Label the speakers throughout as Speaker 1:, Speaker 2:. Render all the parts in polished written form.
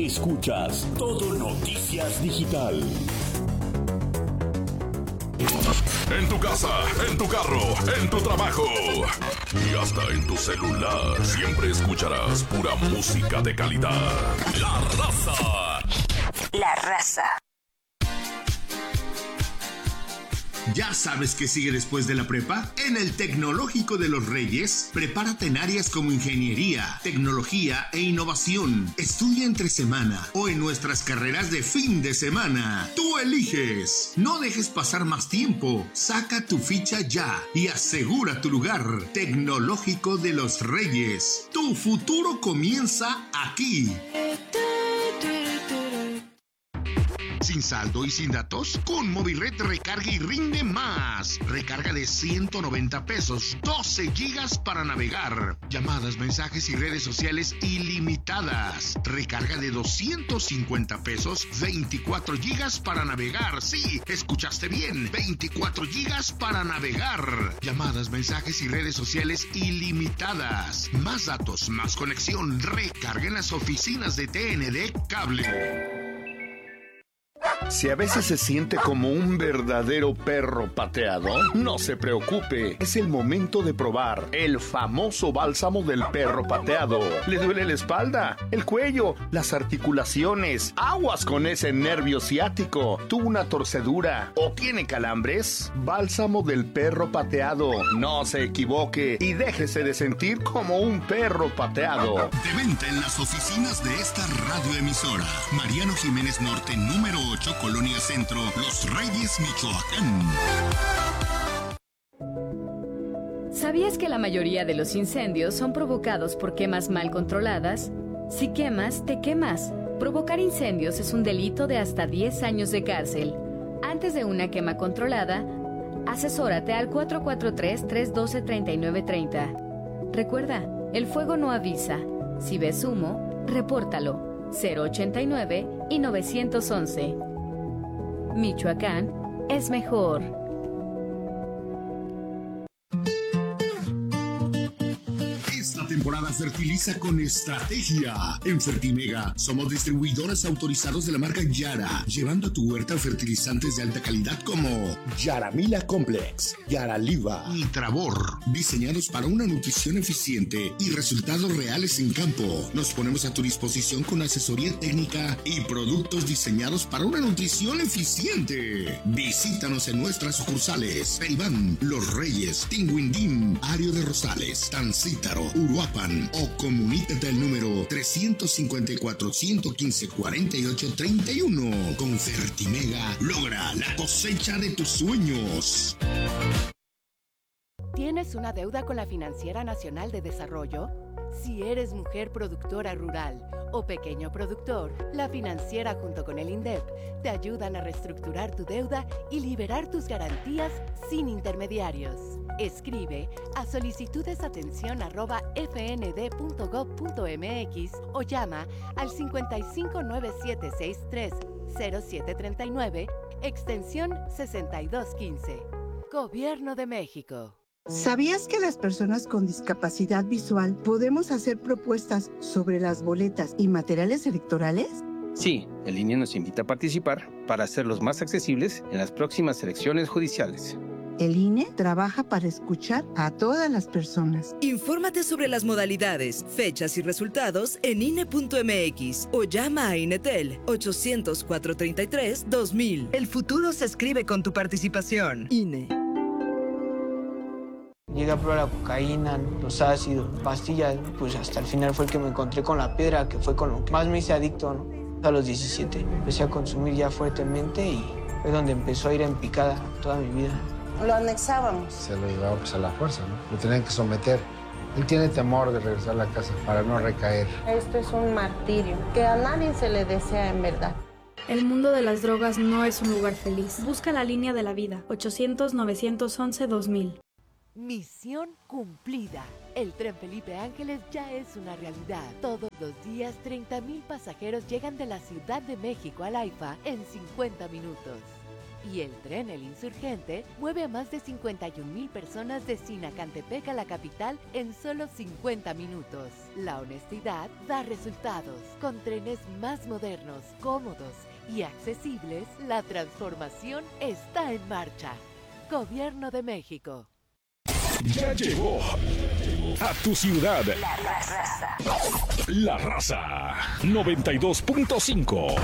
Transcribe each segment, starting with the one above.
Speaker 1: Escuchas Todo Noticias Digital.
Speaker 2: En tu casa, en tu carro, en tu trabajo y hasta en tu celular, siempre escucharás pura música de calidad. La Raza.
Speaker 3: La Raza.
Speaker 4: ¿Ya sabes qué sigue después de la prepa? En el Tecnológico de los Reyes, prepárate en áreas como ingeniería, tecnología e innovación. Estudia entre semana o en nuestras carreras de fin de semana. Tú eliges. No dejes pasar más tiempo. Saca tu ficha ya y asegura tu lugar. Tecnológico de los Reyes. Tu futuro comienza aquí. ¿Sin saldo y sin datos? Con Movirred recarga y rinde más. Recarga de 190 pesos, 12 gigas para navegar. Llamadas, mensajes y redes sociales ilimitadas. Recarga de 250 pesos, 24 gigas para navegar. Sí, escuchaste bien, 24 gigas para navegar. Llamadas, mensajes y redes sociales ilimitadas. Más datos, más conexión. Recarga en las oficinas de TND Cable.
Speaker 5: Si a veces se siente como un verdadero perro pateado, no se preocupe. Es el momento de probar el famoso bálsamo del perro pateado. ¿Le duele la espalda, el cuello, las articulaciones? Aguas con ese nervio ciático. ¿Tuvo una torcedura o tiene calambres? Bálsamo del perro pateado. No se equivoque y déjese de sentir como un perro pateado.
Speaker 4: De venta en las oficinas de esta radioemisora. Mariano Jiménez Norte, número 8, Colonia Centro, Los Reyes, Michoacán.
Speaker 6: ¿Sabías que la mayoría de los incendios son provocados por quemas mal controladas? Si quemas, te quemas. Provocar incendios es un delito de hasta 10 años de cárcel. Antes de una quema controlada, asesórate al 443-312-3930. Recuerda, el fuego no avisa. Si ves humo, repórtalo. 089 y 911. Michoacán es mejor.
Speaker 4: Esta temporada fertiliza con estrategia. En Fertimega somos distribuidores autorizados de la marca Yara, llevando a tu huerta fertilizantes de alta calidad como Yaramila Complex, Yaraliva y Travor, diseñados para una nutrición eficiente y resultados reales en campo. Nos ponemos a tu disposición con asesoría técnica y productos diseñados para una nutrición eficiente. Visítanos en nuestras sucursales: Peribán, Los Reyes, Tinguindín, Ario de Rosales, Tancítaro, Uruapan, o comunícate al número 354-115-4831. Con Fertimega, logra la cosecha de tus sueños.
Speaker 7: ¿Tienes una deuda con la Financiera Nacional de Desarrollo? Si eres mujer productora rural o pequeño productor, la financiera junto con el INDEP te ayudan a reestructurar tu deuda y liberar tus garantías sin intermediarios. Escribe a solicitudesatención@fnd.gov.mx o llama al 5597630739, extensión 6215. Gobierno de México.
Speaker 8: ¿Sabías que las personas con discapacidad visual podemos hacer propuestas sobre las boletas y materiales electorales?
Speaker 9: Sí, el INE nos invita a participar para hacerlos más accesibles en las próximas elecciones judiciales.
Speaker 8: El INE trabaja para escuchar a todas las personas.
Speaker 10: Infórmate sobre las modalidades, fechas y resultados en INE.mx o llama a INETEL 800-433-2000.
Speaker 11: El futuro se escribe con tu participación. INE.
Speaker 12: Llegué a probar la cocaína, los ácidos, pastillas, pues hasta el final fue el que me encontré con la piedra, que fue con lo que más me hice adicto, ¿no? A los 17 empecé a consumir ya fuertemente y fue donde empezó a ir en picada toda mi vida.
Speaker 13: Lo anexábamos.
Speaker 14: Se lo llevaba pues a la fuerza, ¿no? Lo tenían que someter. Él tiene temor de regresar a la casa para no recaer.
Speaker 13: Esto es un martirio que a nadie se le desea en verdad.
Speaker 15: El mundo de las drogas no es un lugar feliz. Busca la línea de la vida. 800-911-2000.
Speaker 7: Misión cumplida. El Tren Felipe Ángeles ya es una realidad. Todos los días 30,000 pasajeros llegan de la Ciudad de México al AIFA en 50 minutos. Y el tren El Insurgente mueve a más de 51,000 personas de Sinacantepec a la capital en solo 50 minutos. La honestidad da resultados. Con trenes más modernos, cómodos y accesibles, la transformación está en marcha. Gobierno de México.
Speaker 1: Ya llegó a tu ciudad
Speaker 3: La Raza.
Speaker 1: La Raza 92.5.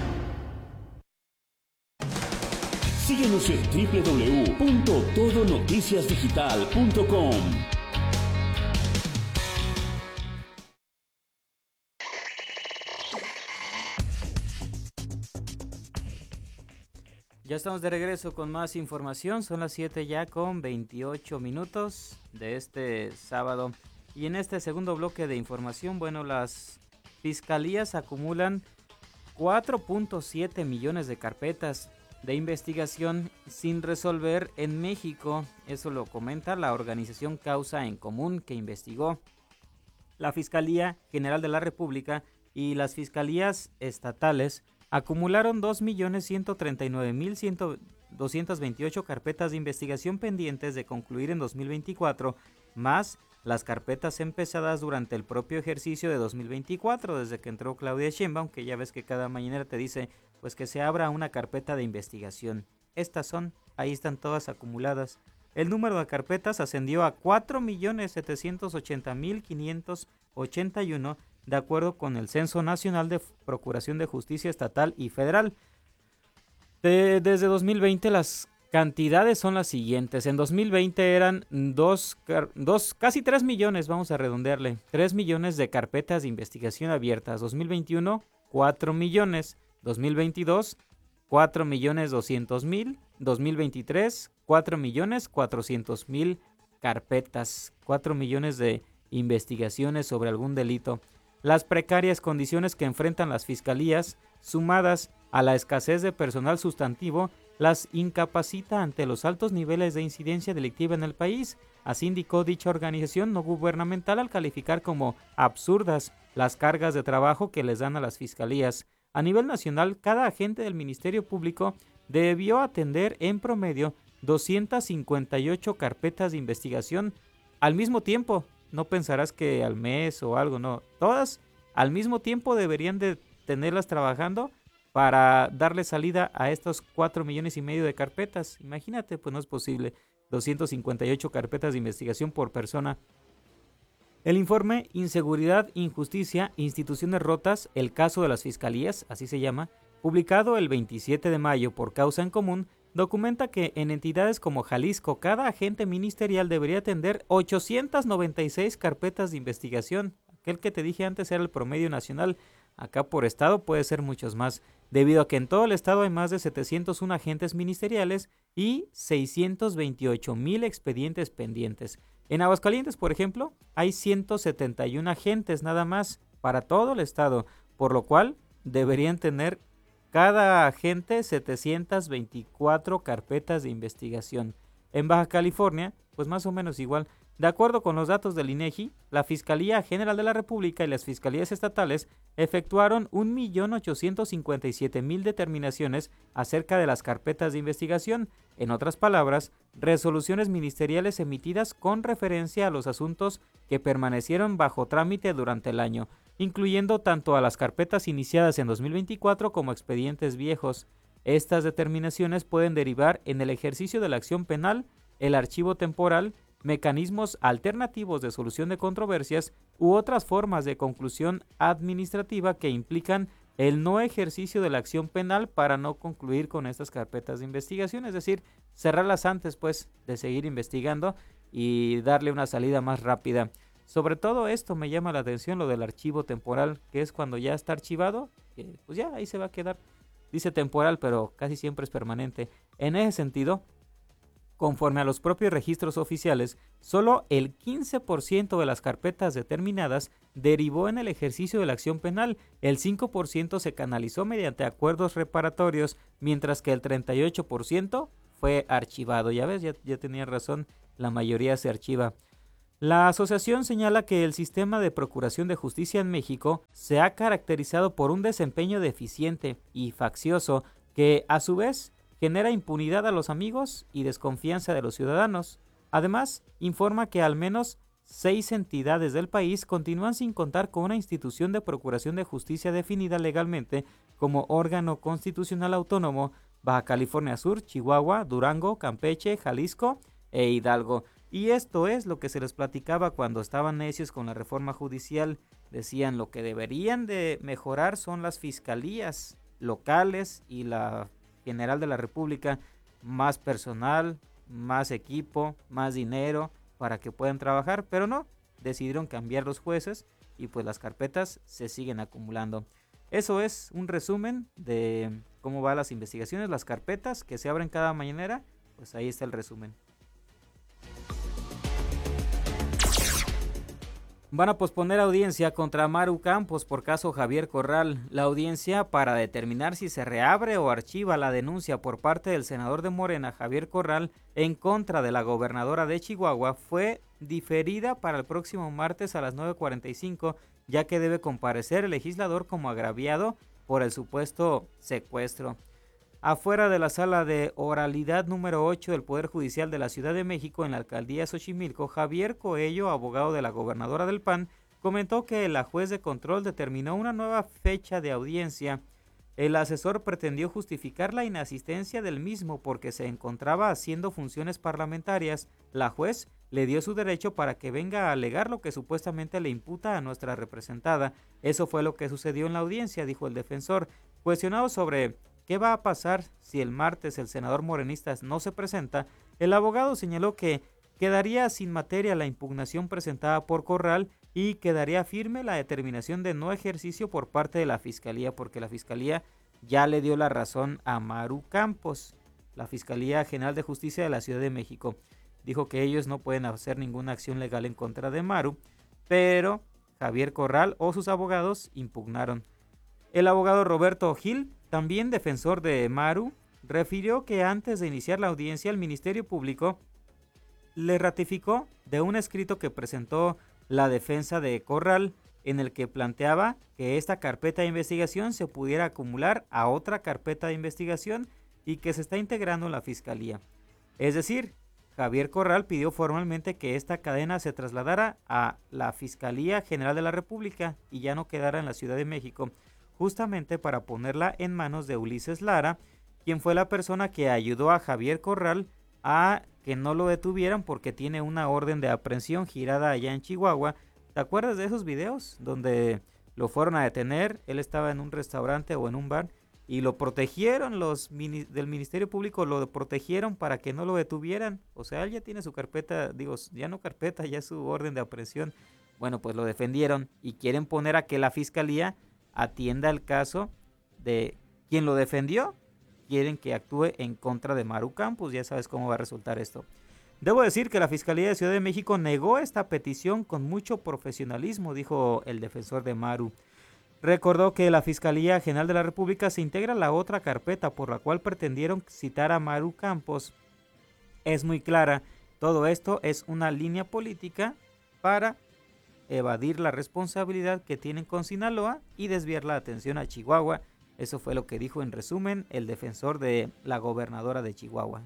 Speaker 1: Síguenos en www.todonoticiasdigital.com.
Speaker 16: Ya estamos de regreso con más información, son las 7 ya con 28 minutos de este sábado. Y en este segundo bloque de información, bueno, las fiscalías acumulan 4.7 millones de carpetas de investigación sin resolver en México. Eso lo comenta la organización Causa en Común, que investigó la Fiscalía General de la República y las fiscalías estatales acumularon 2.139.228 carpetas de investigación pendientes de concluir en 2024, más las carpetas empezadas durante el propio ejercicio de 2024, desde que entró Claudia Sheinbaum, que ya ves que cada mañana te dice pues que se abra una carpeta de investigación. Estas son, ahí están todas acumuladas. El número de carpetas ascendió a 4.780.581, de acuerdo con el Censo Nacional de Procuración de Justicia Estatal y Federal. Desde 2020 las cantidades son las siguientes. En 2020 eran casi 3 millones, vamos a redondearle, 3 millones de carpetas de investigación abiertas. 2021, 4 millones. 2022, 4.200.000. 2023, 4.400.000 carpetas. 4 millones de investigaciones sobre algún delito. Las precarias condiciones que enfrentan las fiscalías, sumadas a la escasez de personal sustantivo, las incapacita ante los altos niveles de incidencia delictiva en el país. Así indicó dicha organización no gubernamental al calificar como absurdas las cargas de trabajo que les dan a las fiscalías. A nivel nacional, cada agente del Ministerio Público debió atender en promedio 258 carpetas de investigación al mismo tiempo. No pensarás que al mes o algo, no. Todas al mismo tiempo deberían de tenerlas trabajando para darle salida a estos 4 millones y medio de carpetas. Imagínate, pues no es posible. 258 carpetas de investigación por persona. El informe Inseguridad, Injusticia, Instituciones Rotas, el caso de las fiscalías, así se llama, publicado el 27 de mayo por Causa en Común, documenta que en entidades como Jalisco, cada agente ministerial debería atender 896 carpetas de investigación. Aquel que te dije antes era el promedio nacional. Acá por estado puede ser muchos más, debido a que en todo el estado hay más de 701 agentes ministeriales y 628,000 expedientes pendientes. En Aguascalientes, por ejemplo, hay 171 agentes nada más para todo el estado, por lo cual deberían tener cada agente 724 carpetas de investigación. En Baja California, pues más o menos igual. De acuerdo con los datos del INEGI, la Fiscalía General de la República y las fiscalías estatales efectuaron 1.857.000 determinaciones acerca de las carpetas de investigación. En otras palabras, resoluciones ministeriales emitidas con referencia a los asuntos que permanecieron bajo trámite durante el año, incluyendo tanto a las carpetas iniciadas en 2024 como expedientes viejos. Estas determinaciones pueden derivar en el ejercicio de la acción penal, el archivo temporal, mecanismos alternativos de solución de controversias u otras formas de conclusión administrativa que implican el no ejercicio de la acción penal para no concluir con estas carpetas de investigación, es decir, cerrarlas antes pues de seguir investigando y darle una salida más rápida. Sobre todo esto me llama la atención, lo del archivo temporal, que es cuando ya está archivado, que pues ya ahí se va a quedar. Dice temporal, pero casi siempre es permanente. En ese sentido, conforme a los propios registros oficiales, solo el 15% de las carpetas determinadas derivó en el ejercicio de la acción penal, el 5% se canalizó mediante acuerdos reparatorios, mientras que el 38% fue archivado. Ya ves, ya tenía razón, la mayoría se archiva. La asociación señala que el sistema de procuración de justicia en México se ha caracterizado por un desempeño deficiente y faccioso que, a su vez, genera impunidad a los amigos y desconfianza de los ciudadanos. Además, informa que al menos 6 entidades del país continúan sin contar con una institución de procuración de justicia definida legalmente como órgano constitucional autónomo: Baja California Sur, Chihuahua, Durango, Campeche, Jalisco e Hidalgo. Y esto es lo que se les platicaba cuando estaban necios con la reforma judicial. Decían lo que deberían de mejorar son las fiscalías locales y la General de la República, más personal, más equipo, más dinero para que puedan trabajar, pero no, decidieron cambiar los jueces y pues las carpetas se siguen acumulando. Eso es un resumen de cómo van las investigaciones, las carpetas que se abren cada mañanera, pues ahí está el resumen. Van a posponer audiencia contra Maru Campos por caso Javier Corral. La audiencia para determinar si se reabre o archiva la denuncia por parte del senador de Morena, Javier Corral, en contra de la gobernadora de Chihuahua fue diferida para el próximo martes a las 9:45, ya que debe comparecer el legislador como agraviado por el supuesto secuestro. Afuera de la sala de oralidad número 8 del Poder Judicial de la Ciudad de México en la alcaldía Xochimilco, Javier Coello, abogado de la gobernadora del PAN, comentó que la juez de control determinó una nueva fecha de audiencia. El asesor pretendió justificar la inasistencia del mismo porque se encontraba haciendo funciones parlamentarias. La juez le dio su derecho para que venga a alegar lo que supuestamente le imputa a nuestra representada. Eso fue lo que sucedió en la audiencia, dijo el defensor. Cuestionado sobre ¿qué va a pasar si el martes el senador morenista no se presenta?, el abogado señaló que quedaría sin materia la impugnación presentada por Corral y quedaría firme la determinación de no ejercicio por parte de la Fiscalía, porque la Fiscalía ya le dio la razón a Maru Campos. La Fiscalía General de Justicia de la Ciudad de México dijo que ellos no pueden hacer ninguna acción legal en contra de Maru, pero Javier Corral o sus abogados impugnaron. El abogado Roberto Gil, también defensor de Maru, refirió que antes de iniciar la audiencia el Ministerio Público le ratificó de un escrito que presentó la defensa de Corral, en el que planteaba que esta carpeta de investigación se pudiera acumular a otra carpeta de investigación y que se está integrando en la Fiscalía. Es decir, Javier Corral pidió formalmente que esta cadena se trasladara a la Fiscalía General de la República y ya no quedara en la Ciudad de México, justamente para ponerla en manos de Ulises Lara, quien fue la persona que ayudó a Javier Corral a que no lo detuvieran porque tiene una orden de aprehensión girada allá en Chihuahua. ¿Te acuerdas de esos videos donde lo fueron a detener? Él estaba en un restaurante o en un bar y lo protegieron, del Ministerio Público lo protegieron para que no lo detuvieran. O sea, él ya tiene su carpeta, ya no carpeta, ya su orden de aprehensión. Bueno, pues lo defendieron y quieren poner a que la Fiscalía atienda el caso de quien lo defendió. Quieren que actúe en contra de Maru Campos. Ya sabes cómo va a resultar esto. Debo decir que la Fiscalía de Ciudad de México negó esta petición con mucho profesionalismo, dijo el defensor de Maru. Recordó que la Fiscalía General de la República se integra a la otra carpeta por la cual pretendieron citar a Maru Campos. Es muy clara, todo esto es una línea política para evadir la responsabilidad que tienen con Sinaloa y desviar la atención a Chihuahua. Eso fue lo que dijo en resumen el defensor de la gobernadora de Chihuahua.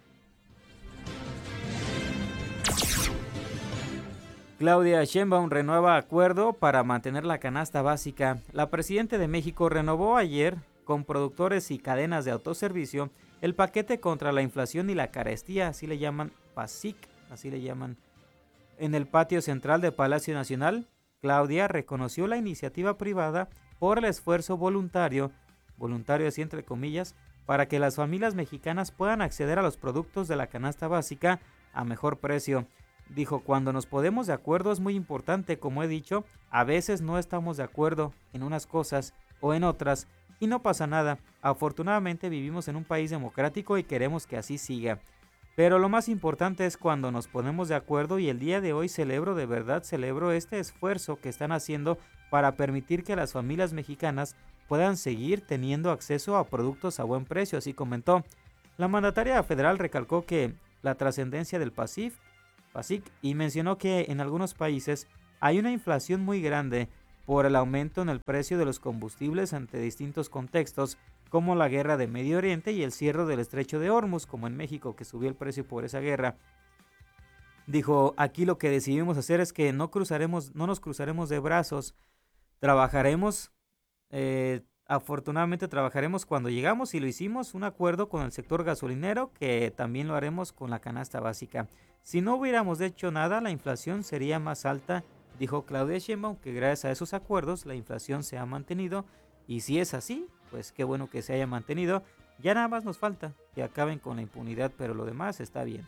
Speaker 16: Claudia Sheinbaum renueva acuerdo para mantener la canasta básica. La presidenta de México renovó ayer con productores y cadenas de autoservicio el paquete contra la inflación y la carestía, así le llaman PASIC, así le llaman. En el patio central de Palacio Nacional, Claudia reconoció la iniciativa privada por el esfuerzo voluntario así entre comillas, para que las familias mexicanas puedan acceder a los productos de la canasta básica a mejor precio. Dijo, cuando nos ponemos de acuerdo es muy importante, como he dicho, a veces no estamos de acuerdo en unas cosas o en otras y no pasa nada. Afortunadamente vivimos en un país democrático y queremos que así siga. Pero lo más importante es cuando nos ponemos de acuerdo y el día de hoy celebro este esfuerzo que están haciendo para permitir que las familias mexicanas puedan seguir teniendo acceso a productos a buen precio, así comentó. La mandataria federal recalcó que la trascendencia del PASIC y mencionó que en algunos países hay una inflación muy grande por el aumento en el precio de los combustibles ante distintos contextos, como la guerra de Medio Oriente y el cierre del estrecho de Hormuz, como en México, que subió el precio por esa guerra. Dijo, aquí lo que decidimos hacer es que no nos cruzaremos de brazos, trabajaremos, afortunadamente trabajaremos cuando llegamos, y lo hicimos, un acuerdo con el sector gasolinero, que también lo haremos con la canasta básica. Si no hubiéramos hecho nada, la inflación sería más alta, dijo Claudia Sheinbaum, que gracias a esos acuerdos la inflación se ha mantenido, y si es así, pues qué bueno que se haya mantenido. Ya nada más nos falta que acaben con la impunidad, pero lo demás está bien.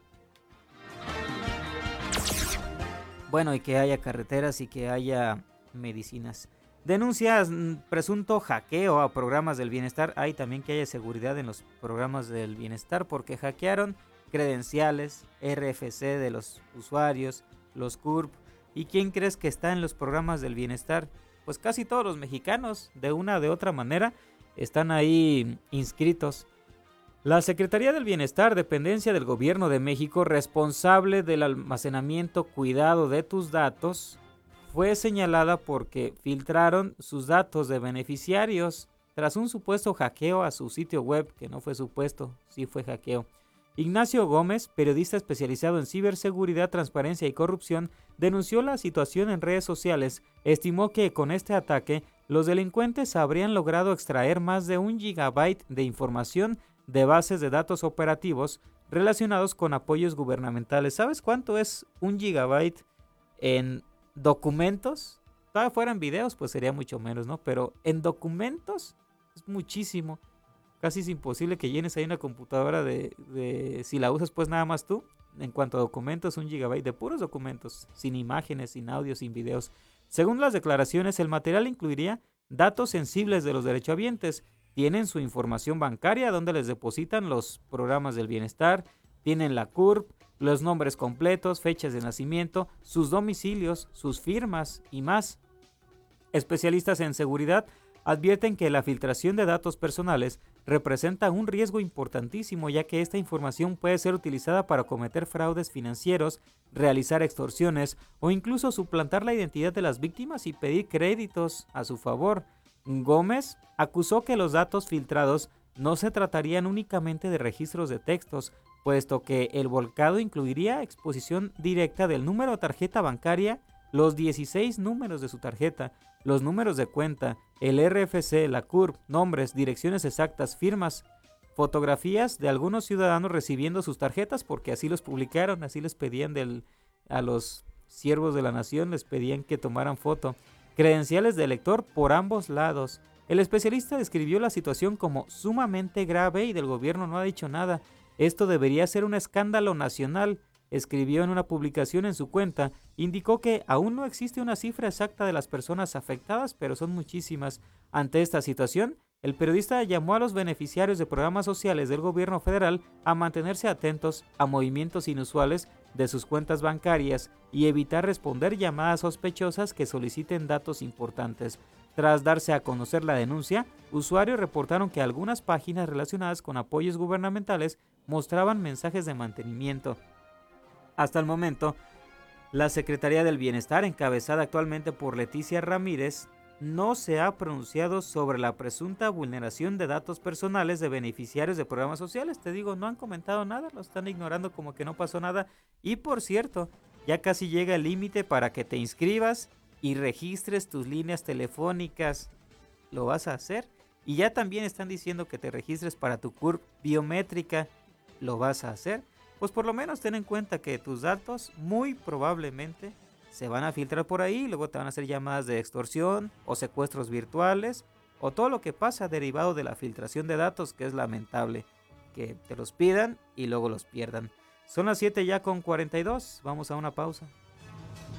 Speaker 16: Bueno, y que haya carreteras y que haya medicinas. Denuncias presunto hackeo a programas del bienestar. Hay también que haya seguridad en los programas del bienestar, porque hackearon credenciales, RFC de los usuarios, los CURP. ¿Y quién crees que está en los programas del bienestar? Pues casi todos los mexicanos, de una o de otra manera, están ahí inscritos. La Secretaría del Bienestar, dependencia del Gobierno de México, responsable del almacenamiento, cuidado de tus datos, fue señalada porque filtraron sus datos de beneficiarios tras un supuesto hackeo a su sitio web, que no fue supuesto, sí fue hackeo. Ignacio Gómez, periodista especializado en ciberseguridad, transparencia y corrupción, denunció la situación en redes sociales. Estimó que con este ataque, los delincuentes habrían logrado extraer más de 1 gigabyte de información de bases de datos operativos relacionados con apoyos gubernamentales. ¿Sabes cuánto es 1 gigabyte en documentos? Todavía fueran videos, pues sería mucho menos, ¿no? Pero en documentos es muchísimo. Casi es imposible que llenes ahí una computadora de si la usas pues nada más tú. En cuanto a documentos, 1 gigabyte de puros documentos, sin imágenes, sin audios, sin videos. Según las declaraciones, el material incluiría datos sensibles de los derechohabientes. Tienen su información bancaria, donde les depositan los programas del bienestar, tienen la CURP, los nombres completos, fechas de nacimiento, sus domicilios, sus firmas y más. Especialistas en seguridad advierten que la filtración de datos personales representa un riesgo importantísimo, ya que esta información puede ser utilizada para cometer fraudes financieros, realizar extorsiones o incluso suplantar la identidad de las víctimas y pedir créditos a su favor. Gómez acusó que los datos filtrados no se tratarían únicamente de registros de textos, puesto que el volcado incluiría exposición directa del número de tarjeta bancaria, los 16 números de su tarjeta, los números de cuenta, el RFC, la CURP, nombres, direcciones exactas, firmas, fotografías de algunos ciudadanos recibiendo sus tarjetas, porque así los publicaron, así les pedían a los siervos de la nación, les pedían que tomaran foto, credenciales de elector por ambos lados. El especialista describió la situación como sumamente grave y del gobierno no ha dicho nada. Esto debería ser un escándalo nacional. Escribió en una publicación en su cuenta, indicó que aún no existe una cifra exacta de las personas afectadas, pero son muchísimas. Ante esta situación, el periodista llamó a los beneficiarios de programas sociales del gobierno federal a mantenerse atentos a movimientos inusuales de sus cuentas bancarias y evitar responder llamadas sospechosas que soliciten datos importantes. Tras darse a conocer la denuncia, usuarios reportaron que algunas páginas relacionadas con apoyos gubernamentales mostraban mensajes de mantenimiento. Hasta el momento, la Secretaría del Bienestar, encabezada actualmente por Leticia Ramírez, no se ha pronunciado sobre la presunta vulneración de datos personales de beneficiarios de programas sociales. Te digo, no han comentado nada, lo están ignorando como que no pasó nada. Y por cierto, ya casi llega el límite para que te inscribas y registres tus líneas telefónicas. ¿Lo vas a hacer? Y ya también están diciendo que te registres para tu CURP biométrica. ¿Lo vas a hacer? Pues por lo menos ten en cuenta que tus datos muy probablemente se van a filtrar por ahí, luego te van a hacer llamadas de extorsión o secuestros virtuales o todo lo que pasa derivado de la filtración de datos, que es lamentable que te los pidan y luego los pierdan. Son las 7 ya con 42, vamos a una pausa.